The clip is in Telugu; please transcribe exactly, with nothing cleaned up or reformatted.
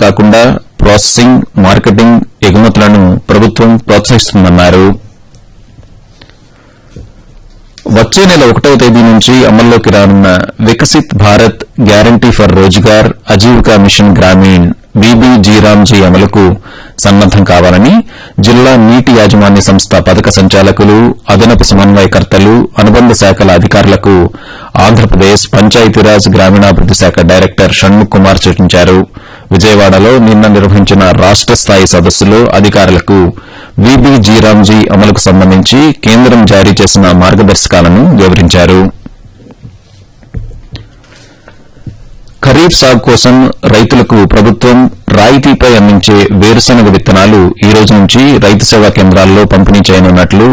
కాకుండా ప్రాసెసింగ్, మార్కెటింగ్, ఎగుమతులను ప్రభుత్వం ప్రోత్సహిస్తుందన్నారు. వచ్చే నెల ఒకటవ తేదీ నుంచి అమల్లోకి రానున్న Viksit Bharat guarantee for Rozgar Ajeevika machine Grameen బీబీజీరామ్జీ అమలుకు సన్నద్దం కావాలని జిల్లా నీటి యాజమాన్య సంస్థ పథక సంచాలకులు, అదనపు సమన్వయకర్తలు, అనుబంధ శాఖల అధికారులకు ఆంధ్రప్రదేశ్ పంచాయతీరాజ్ గ్రామీణాభివృద్ది శాఖ డైరెక్టర్ షణ్ముఖ్ కుమార్ సూచించారు. విజయవాడలో నిన్న నిర్వహించిన రాష్ట స్థాయి సదస్సులో అధికారులకు బీబీజీరామ్జీ అమలుకు సంబంధించి కేంద్రం జారీ చేసిన మార్గదర్శకాలను వివరించారు. ఖరీఫ్ సాగు కోసం రైతులకు ప్రభుత్వం రాయితీపై అందించే వేరుశనగ విత్తనాలు ఈ రోజు నుంచి రైతు సేవా కేంద్రాల్లో పంపిణీ చేయనున్నట్లు